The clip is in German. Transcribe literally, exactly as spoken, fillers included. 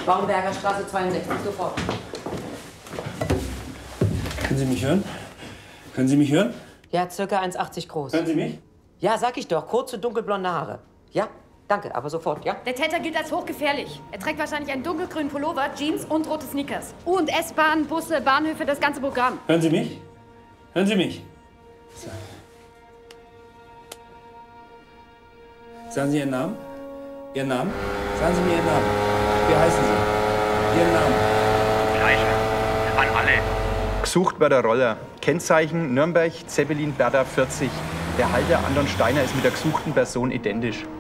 Baumberger Straße zweiundsechzig, sofort. Können Sie mich hören? Können Sie mich hören? Ja, circa eins achtzig groß. Hören Sie mich? Ja, sag ich doch. Kurze, dunkelblonde Haare. Ja, danke, aber sofort, ja? Der Täter gilt als hochgefährlich. Er trägt wahrscheinlich einen dunkelgrünen Pullover, Jeans und rote Sneakers. U- und S-Bahn, Busse, Bahnhöfe, das ganze Programm. Hören Sie mich? Hören Sie mich? So. Sagen Sie Ihren Namen? Ihren Namen? Sagen Sie mir Ihren Namen. Wie heißen Sie? Ihren Namen. Gleiche. An alle. Gesucht wird der Roller. Kennzeichen Nürnberg, Zeppelin, Bertha vierzig. Der Halter Anton Steiner ist mit der gesuchten Person identisch.